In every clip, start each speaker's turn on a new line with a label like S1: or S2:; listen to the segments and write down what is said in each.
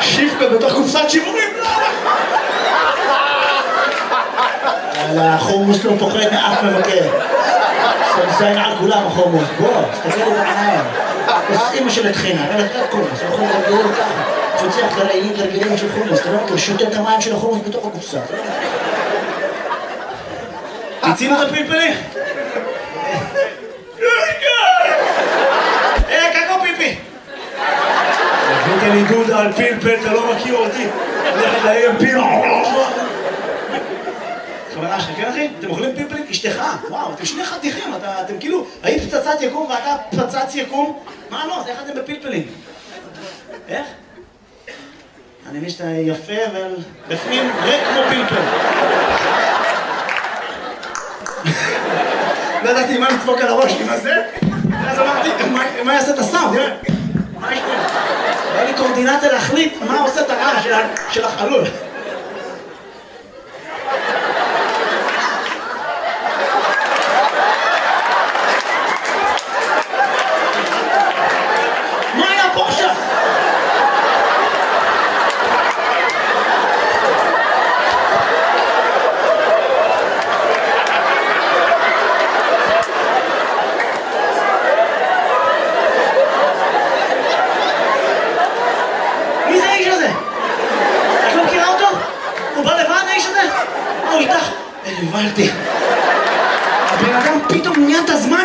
S1: שיפקות בתוך קופסת שימורים.
S2: החומוס לא פוחד מאף מבקר. סמזיין על כולם החומוס. בוא, תסתכל את העיניים. אז אמא של התחינה, אבל אתה קומוס, אנחנו נרגלים ככה. תפצח לרעילים תרגילים של חומוס, אתה לא מכיר, שותה את המים של החומוס בתוך הקופסה.
S1: תצינו את הפלפלים? קקו פיפי! הבאת לי דודה על פלפל, אתה לא מכיר אותי. הולכת להם פיל. חברה שלך, כן אחי? אתם אוכלים פלפלים? אשתך. וואו, אתם שני חתיכים, אתם כאילו, היית פצצת יקום ואתה פצץ יקום? מה לא? אז איך אתם בפלפלים? איך? אני מבין שאתה יפה ובפנים ריק כמו פלפל. לא ידעתי מה לדפוק על הראש עם הזה, אז אמרתי, מה יעשה את הסאונד? מה יש פה? היה לי קורדינציה להחליט מה עושה את הרעש של החלול. מה היה פה עכשיו? הבנתי. הבן אדם פתאום נהיה את הזמן.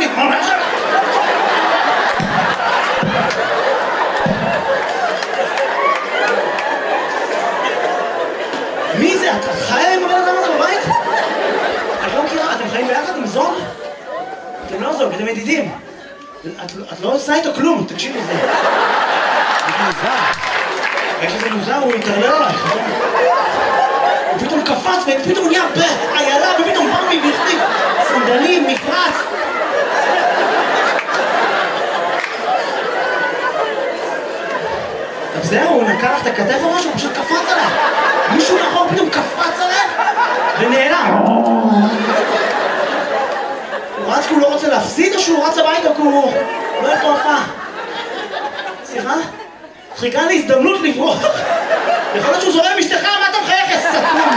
S1: מי זה? אתה חי עם הבן אדם הזה בבית? את לא מכירה? אתם חיים ביחד עם זוג? אתם לא זוג, אתם ידידים. את לא עושה איתו כלום, תקשיב לזה. זה מוזר. איך שזה מוזר, הוא יתרלל עלייך. הוא פתאום קפץ ופתאום נהיה בעיילה ופתאום בא מבפנים סנדלים, מפרץ. טוב זהו, הוא נקע לך את הכתף או משהו, הוא פשוט קפץ עליך. מישהו נכון פתאום קפץ עליך ונעלם. הוא רץ כי הוא לא רוצה להפסיד או שהוא רץ הביתה כי הוא לא הולך להופעה? סליחה? חיכה לי הזדמנות לברוח. יכול להיות שהוא זורם עם אשתך, מה אתה מחייך, יא סתום?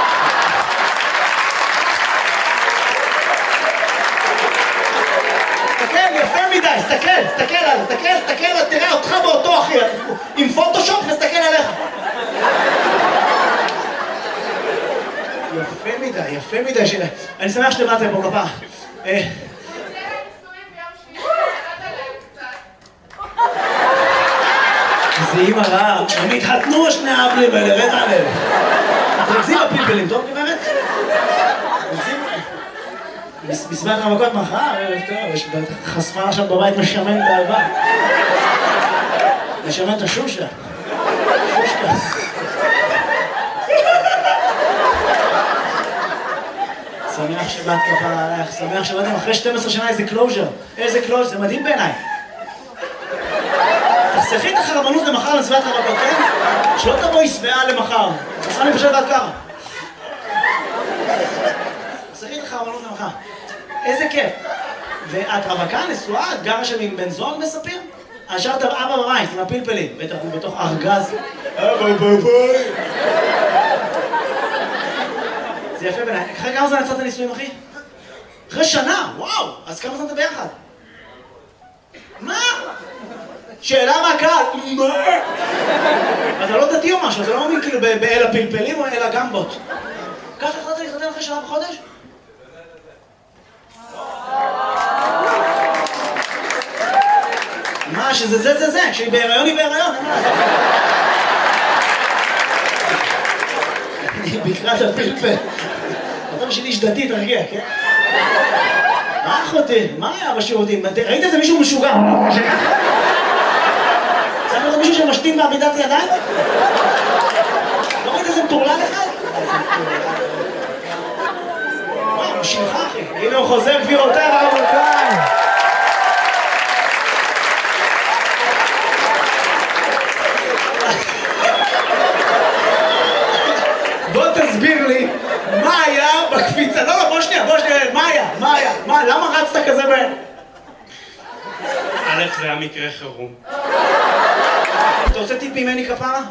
S1: תסתכל, יפה מדי, תסתכל, תראה אותך ואותו אחי, עם פוטושופ נסתכל עליך. יפה מדי, אני שמח שבאתם פה כפה. זה אימא רעה, הם התחתנו שני האבלים האלה, רד עליהם. אתם נגזים בפלפלים, טוב גברת? בסביבת המכות מחר, טוב, יש חשפה עכשיו בבית משמן את האהבה. משמן את השושה. שושקה. שמח שבאת כפרה עלייך, שמח שבאתם אחרי 12 שנה איזה קלוז'ר. איזה קלוז'ר, זה מדהים בעיניי. תחסכי את החרמנות למחר לסביבת המכות, כן? שלא תבואי שבעה למחר. תעשה לי פשוט עד ככה. תחסכי את החרמנות למחר. איזה כיף. ואת רווקה, נשואה, את גרה שם עם בן זוג בספיר? השארת אבא בבית עם הפלפלים, בטח הוא בתוך ארגז. אבא בבית. זה יפה בעיניי. אחרי כמה זמן יצאת הנישואים, אחי? אחרי שנה, וואו! אז כמה זמן אתה ביחד? מה? שאלה מהקהל, מה? אתה לא דתי או משהו, אתה לא מאמין כאילו באל הפלפלים או אל הגמבות. ככה החלטת להתחתן אחרי שנה וחודש? מה, שזה זה, כשהיא בהיריון היא בהיריון, אין מה לעשות. אני בקרת הפלפל. אתה בשביל איש דתי, תרגיע, כן? מה אחותי? מה היה בשירותים? ראית איזה מישהו משוגע? צריך לראות מישהו שמשתין בעמידת ידיים? לא ראית איזה מטורלל אחד? וואו, הוא שלך אחי. הנה הוא חוזר גבירותיי ורבותיי. בוא תסביר לי מה היה בקפיצה. לא, בוא שנייה, מה היה? למה רצת כזה מהר?
S3: א', זה היה מקרה חירום.
S1: אתה רוצה טיפ ממני כפרה?